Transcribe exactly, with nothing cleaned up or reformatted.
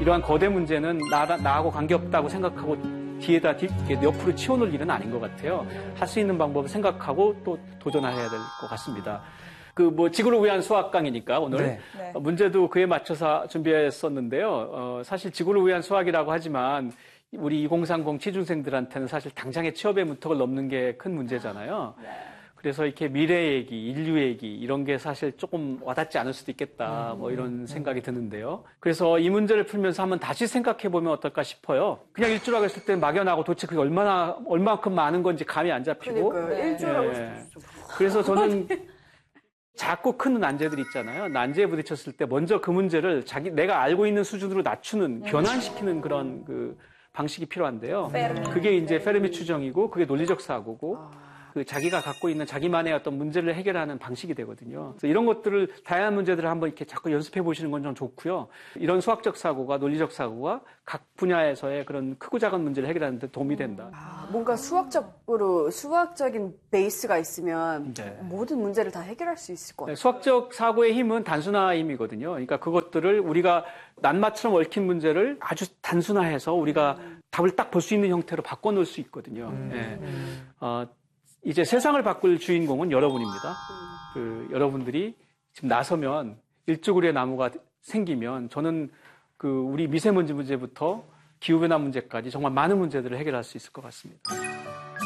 이러한 거대 문제는 나, 나하고 관계없다고 생각하고 뒤에다 뒤, 옆으로 치워놓을 일은 아닌 것 같아요. 할 수 있는 방법을 생각하고 또 도전해야 될 것 같습니다. 그 뭐 지구를 위한 수학 강의니까 오늘 네. 네. 문제도 그에 맞춰서 준비했었는데요. 어, 사실 지구를 위한 수학이라고 하지만 우리 이공삼공 취준생들한테는 사실 당장의 취업의 문턱을 넘는 게 큰 문제잖아요. 네. 그래서 이렇게 미래 얘기, 인류 얘기 이런 게 사실 조금 와닿지 않을 수도 있겠다 뭐 이런 생각이 드는데요. 그래서 이 문제를 풀면서 한번 다시 생각해 보면 어떨까 싶어요. 그냥 일조라고 했을 때 막연하고 도대체 그게 얼마나 얼마큼 많은 건지 감이 안 잡히고. 그러니까 네. 일조라고 했을 때 좀. 그래서 저는 작고 큰 난제들 있잖아요. 난제에 부딪혔을 때 먼저 그 문제를 자기 내가 알고 있는 수준으로 낮추는 변환시키는 그런 그 방식이 필요한데요. 페르미. 그게 이제 페르미 추정이고 그게 논리적 사고고. 그 자기가 갖고 있는 자기만의 어떤 문제를 해결하는 방식이 되거든요. 그래서 이런 것들을 다양한 문제들을 한번 이렇게 자꾸 연습해 보시는 건 좀 좋고요. 이런 수학적 사고가 논리적 사고가 각 분야에서의 그런 크고 작은 문제를 해결하는 데 도움이 된다. 아, 뭔가 수학적으로 수학적인 베이스가 있으면 네. 모든 문제를 다 해결할 수 있을 것 같아요. 네, 수학적 사고의 힘은 단순화 힘이거든요. 그러니까 그것들을 우리가 낱마처럼 얽힌 문제를 아주 단순화해서 우리가 음. 답을 딱 볼 수 있는 형태로 바꿔놓을 수 있거든요. 음. 네. 음. 어, 이제 세상을 바꿀 주인공은 여러분입니다. 그 여러분들이 지금 나서면 일조구리의 나무가 생기면 저는 그 우리 미세먼지 문제부터 기후변화 문제까지 정말 많은 문제들을 해결할 수 있을 것 같습니다.